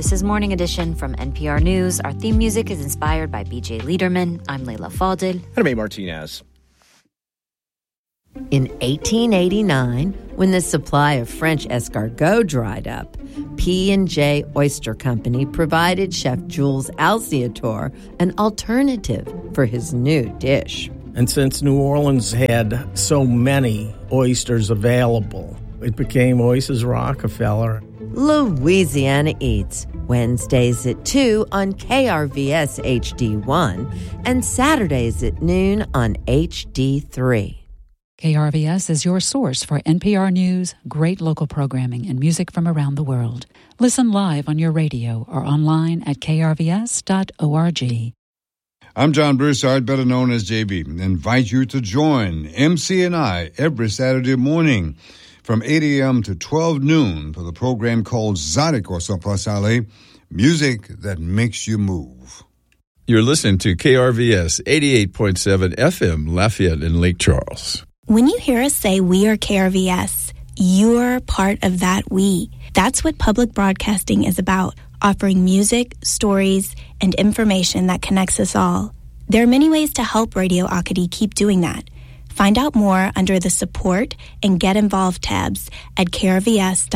This is Morning Edition from NPR News. Our theme music is inspired by B.J. Liederman. I'm Leila Fadel. And I'm A. Martinez. In 1889, when the supply of French escargot dried up, P&J Oyster Company provided Chef Jules Alciator an alternative for his new dish. And since New Orleans had so many oysters available, it became Oysters Rockefeller. Louisiana Eats, Wednesdays at 2 on KRVS HD1 and Saturdays at noon on HD3. KRVS is your source for NPR News, great local programming, and music from around the world. Listen live on your radio or online at krvs.org. I'm John Broussard, better known as JB. Invite you to join MC and I every Saturday morning from 8 a.m. to 12 noon for the program called Zydeco Sopasale, music that makes you move. You're listening to KRVS 88.7 FM, Lafayette and Lake Charles. When you hear us say we are KRVS, you're part of that we. That's what public broadcasting is about, offering music, stories, and information that connects us all. There are many ways to help Radio Acadie keep doing that. Find out more under the Support and Get Involved tabs at krvs.org.